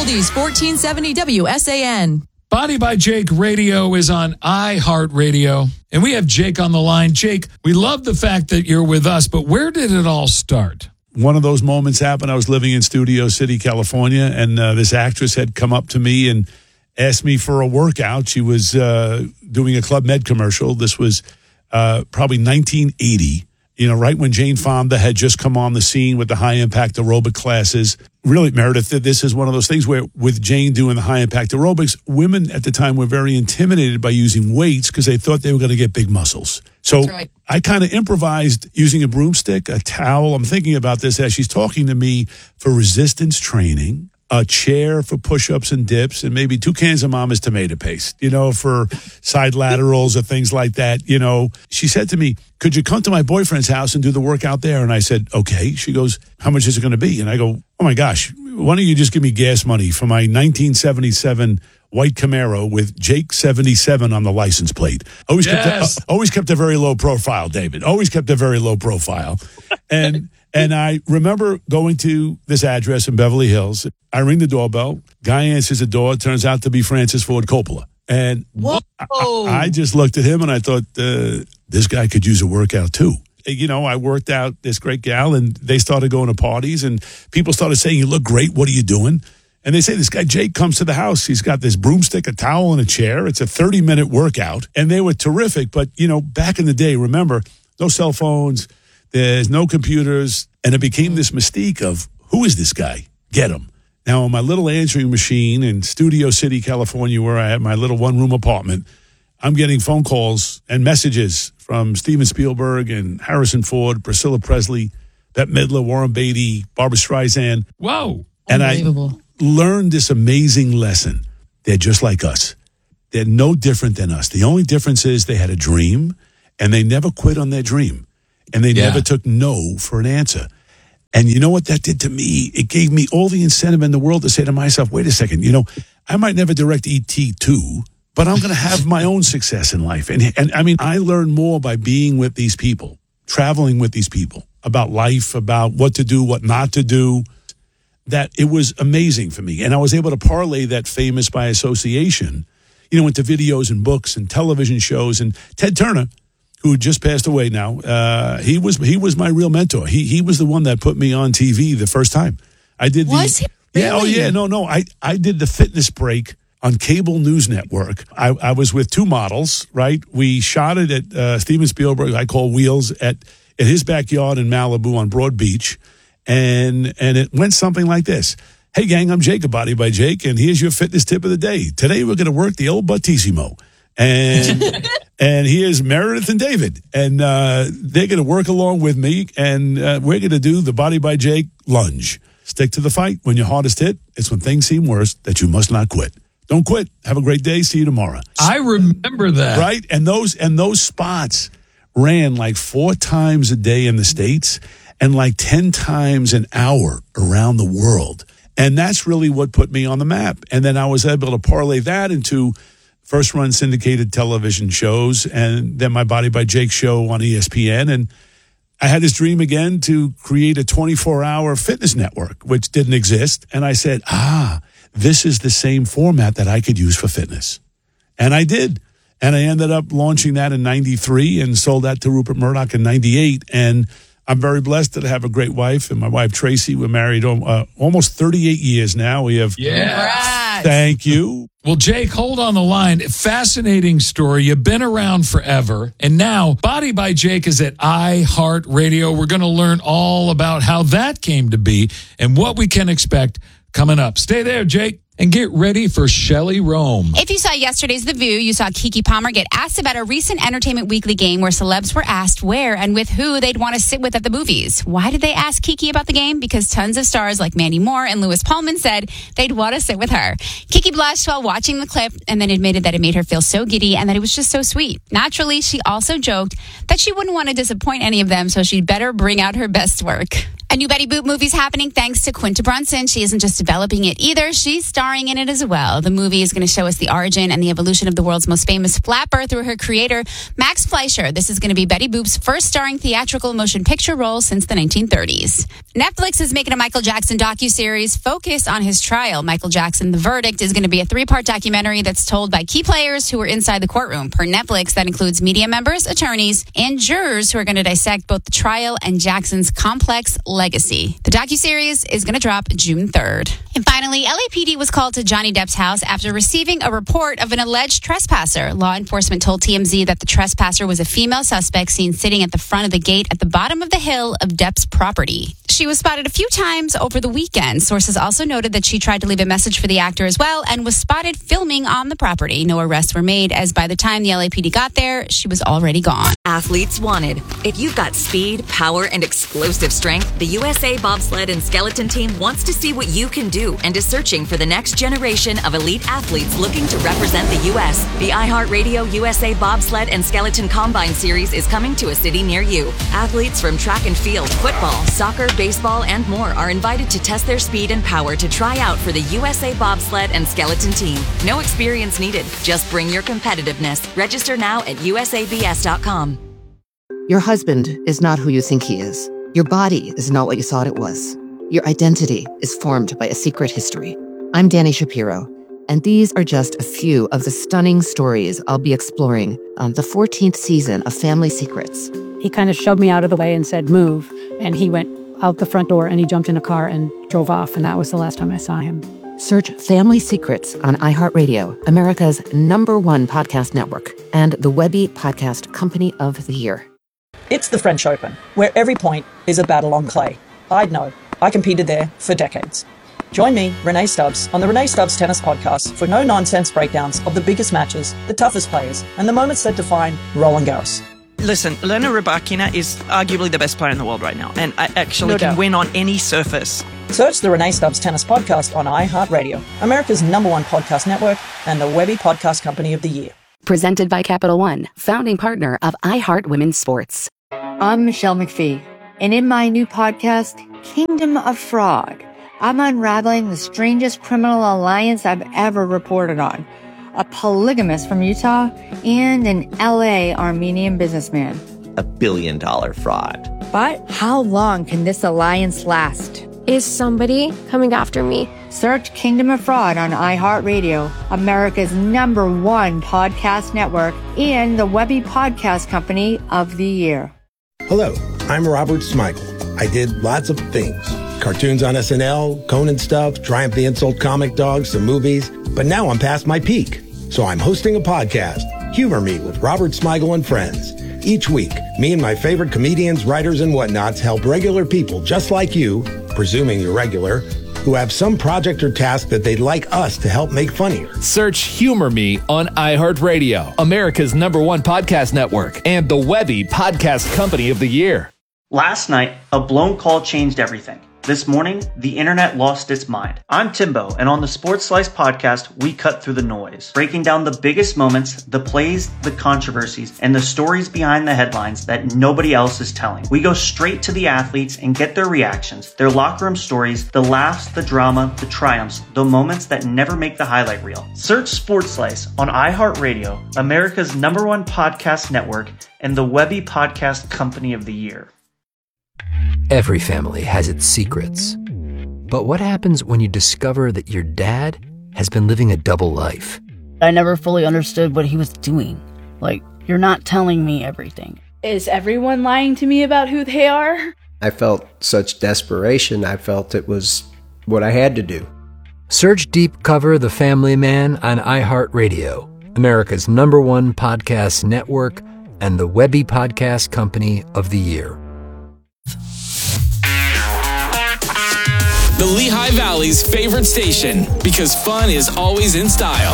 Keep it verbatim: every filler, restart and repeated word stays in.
Oldies, fourteen seventy W S A N. Body by Jake Radio is on iHeartRadio, and we have Jake on the line. Jake, we love the fact that you're with us, but where did it all start? One of those moments happened. I was living in Studio City, California, and uh, this actress had come up to me and asked me for a workout. She was uh, doing a Club Med commercial. This was uh, probably nineteen eighty. You know, right when Jane Fonda had just come on the scene with the high-impact aerobic classes. Really, Meredith, this is one of those things where with Jane doing the high-impact aerobics, women at the time were very intimidated by using weights because they thought they were going to get big muscles. So right. I kind of improvised using a broomstick, a towel. I'm thinking about this as she's talking to me for resistance training, a chair for push-ups and dips, and maybe two cans of Mama's tomato paste, you know, for side laterals or things like that. You know, she said to me, could you come to my boyfriend's house and do the workout there? And I said, okay. She goes, how much is it going to be? And I go, oh my gosh, why don't you just give me gas money for my nineteen seventy-seven white Camaro with Jake seventy-seven on the license plate. Always, yes. kept, a, always kept a very low profile, David. Always kept a very low profile. And and I remember going to this address in Beverly Hills. I ring the doorbell. Guy answers the door. It turns out to be Francis Ford Coppola. And I, I just looked at him and I thought, uh, this guy could use a workout too. You know, I worked out this great gal and they started going to parties and people started saying, you look great. What are you doing? And they say, this guy Jake comes to the house. He's got this broomstick, a towel, and a chair. It's a thirty-minute workout. And they were terrific. But, you know, back in the day, remember, no cell phones, there's no computers. And it became this mystique of, who is this guy? Get him. Now, on my little answering machine in Studio City, California, where I had my little one-room apartment, I'm getting phone calls and messages from Steven Spielberg and Harrison Ford, Priscilla Presley, Bette Midler, Warren Beatty, Barbra Streisand. Whoa. And I learned this amazing lesson. They're just like us. They're no different than us. The only difference is they had a dream, and they never quit on their dream. And they yeah. never took no for an answer. And you know what that did to me? It gave me all the incentive in the world to say to myself, wait a second, you know, I might never direct E T two, but I'm going to have my own success in life. And, and I mean, I learned more by being with these people, traveling with these people, about life, about what to do, what not to do, that it was amazing for me. And I was able to parlay that famous by association, you know, into videos and books and television shows. And Ted Turner, who just passed away now, uh, he was he was my real mentor. He he was the one that put me on T V the first time. I did the, was he? Really? Yeah, oh yeah, no, no. I, I did the fitness break on Cable News Network. I, I was with two models, right? We shot it at uh, Steven Spielberg, I call Wheels, at, at his backyard in Malibu on Broad Beach. And and it went something like this. Hey, gang, I'm Jake, Body by Jake, and here's your fitness tip of the day. Today we're going to work the old Buttissimo. And and here's Meredith and David. And uh, they're going to work along with me, and uh, we're going to do the Body by Jake lunge. Stick to the fight. When your heart is hit, it's when things seem worse that you must not quit. Don't quit. Have a great day. See you tomorrow. I remember that. Right? And those and those spots ran like four times a day in the States and like ten times an hour around the world. And that's really what put me on the map. And then I was able to parlay that into first-run syndicated television shows and then my Body by Jake show on E S P N. And I had this dream again to create a twenty-four hour fitness network, which didn't exist. And I said, ah, this is the same format that I could use for fitness. And I did. And I ended up launching that in ninety-three and sold that to Rupert Murdoch in ninety-eight. And I'm very blessed to have a great wife and my wife, Tracy. We're married uh, almost thirty-eight years now. We have. Yeah. Thank you. Well, Jake, hold on the line. Fascinating story. You've been around forever. And now Body by Jake is at iHeartRadio. We're going to learn all about how that came to be and what we can expect coming up. Stay there, Jake. And get ready for Shelley Rome. If you saw yesterday's The View, you saw Keke Palmer get asked about a recent Entertainment Weekly game where celebs were asked where and with who they'd want to sit with at the movies. Why did they ask Keke about the game? Because tons of stars like Mandy Moore and Louis Pullman said they'd want to sit with her. Keke blushed while watching the clip and then admitted that it made her feel so giddy and that it was just so sweet. Naturally, she also joked that she wouldn't want to disappoint any of them, so she'd better bring out her best work. A new Betty Boop movie's happening thanks to Quinta Brunson. She isn't just developing it either. She's starring starring in it as well. The movie is going to show us the origin and the evolution of the world's most famous flapper through her creator, Max Fleischer. This is going to be Betty Boop's first starring theatrical motion picture role since the nineteen thirties. Netflix is making a Michael Jackson docuseries focused on his trial. Michael Jackson, The Verdict, is going to be a three-part documentary that's told by key players who were inside the courtroom. Per Netflix, that includes media members, attorneys, and jurors who are going to dissect both the trial and Jackson's complex legacy. The docuseries is going to drop June third. And finally, L A P D was called to Johnny Depp's house after receiving a report of an alleged trespasser. Law enforcement told T M Z that the trespasser was a female suspect seen sitting at the front of the gate at the bottom of the hill of Depp's property. She was spotted a few times over the weekend. Sources also noted that she tried to leave a message for the actor as well and was spotted filming on the property. No arrests were made, as by the time the L A P D got there, she was already gone. Athletes wanted. If you've got speed, power, and explosive strength, the U S A Bobsled and Skeleton Team wants to see what you can do and is searching for the next generation of elite athletes looking to represent the U S. The iHeartRadio U S A Bobsled and Skeleton Combine Series is coming to a city near you. Athletes from track and field, football, soccer, baseball, and more are invited to test their speed and power to try out for the U S A Bobsled and Skeleton Team. No experience needed. Just bring your competitiveness. Register now at U S A B S dot com. Your husband is not who you think he is. Your body is not what you thought it was. Your identity is formed by a secret history. I'm Danny Shapiro, and these are just a few of the stunning stories I'll be exploring on the fourteenth season of Family Secrets. He kind of shoved me out of the way and said, move. And he went out the front door and he jumped in a car and drove off. And that was the last time I saw him. Search Family Secrets on iHeartRadio, America's number one podcast network, and the Webby Podcast Company of the Year. It's the French Open, where every point is a battle on clay. I'd know. I competed there for decades. Join me, Renee Stubbs, on the Renee Stubbs Tennis Podcast for no-nonsense breakdowns of the biggest matches, the toughest players, and the moments that define Roland Garros. Listen, Elena Rybakina is arguably the best player in the world right now, and I actually No can doubt. win on any surface. Search the Renee Stubbs Tennis Podcast on iHeartRadio, America's number one podcast network, and the Webby Podcast Company of the Year. Presented by Capital One, founding partner of iHeart Women's Sports. I'm Michelle McPhee, and in my new podcast, Kingdom of Fraud, I'm unraveling the strangest criminal alliance I've ever reported on. A polygamist from Utah and an L A Armenian businessman. A billion dollar fraud. But how long can this alliance last? Is somebody coming after me? Search Kingdom of Fraud on iHeartRadio, America's number one podcast network, and the Webby Podcast Company of the Year. Hello, I'm Robert Smigel. I did lots of things. Cartoons on S N L, Conan stuff, Triumph the Insult comic dogs, some movies. But now I'm past my peak. So I'm hosting a podcast, Humor Me with Robert Smigel and Friends. Each week, me and my favorite comedians, writers, and whatnots help regular people just like you, presuming you're regular, who have some project or task that they'd like us to help make funnier. Search Humor Me on iHeartRadio, America's number one podcast network, and the Webby Podcast Company of the Year. Last night, a blown call changed everything. This morning, the internet lost its mind. I'm Timbo, and on the Sports Slice podcast, we cut through the noise, breaking down the biggest moments, the plays, the controversies, and the stories behind the headlines that nobody else is telling. We go straight to the athletes and get their reactions, their locker room stories, the laughs, the drama, the triumphs, the moments that never make the highlight reel. Search Sports Slice on iHeartRadio, America's number one podcast network, and the Webby Podcast Company of the Year. Every family has its secrets. But what happens when you discover that your dad has been living a double life? I never fully understood what he was doing. Like, you're not telling me everything. Is everyone lying to me about who they are? I felt such desperation. I felt it was what I had to do. Search Deep Cover The Family Man on iHeartRadio, America's number one podcast network, and the Webby Podcast Company of the Year. The Lehigh Valley's favorite station, because fun is always in style.